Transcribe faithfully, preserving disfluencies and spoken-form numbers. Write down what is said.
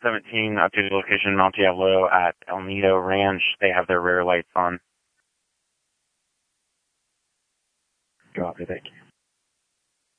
seventeen, updated location, Mount Diablo at El Nido Ranch. They have their rear lights on. Copy, thank you.